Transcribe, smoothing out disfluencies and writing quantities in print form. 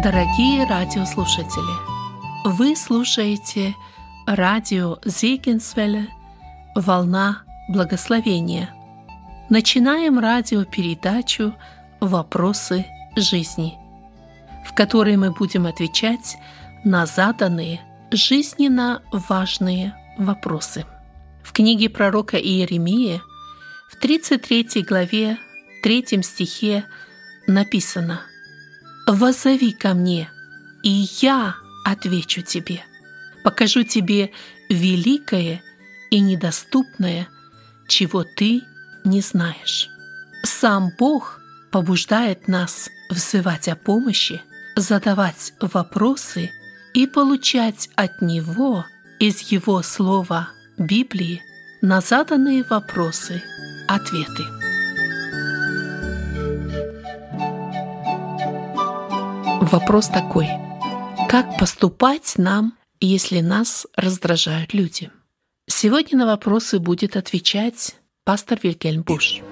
Дорогие радиослушатели, вы слушаете радио Зегенсвелле «Волна благословения». Начинаем радиопередачу «Вопросы жизни», в которой мы будем отвечать на заданные жизненно важные вопросы. В книге пророка Иеремии в 33 главе 3 стихе написано: «Воззови ко мне, и я отвечу тебе, покажу тебе великое и недоступное, чего ты не знаешь». Сам Бог побуждает нас взывать о помощи, задавать вопросы и получать от Него из Его Слова Библии на заданные вопросы ответы. Вопрос такой: как поступать нам, если нас раздражают люди? Сегодня на вопросы будет отвечать пастор Вильгельм Буш.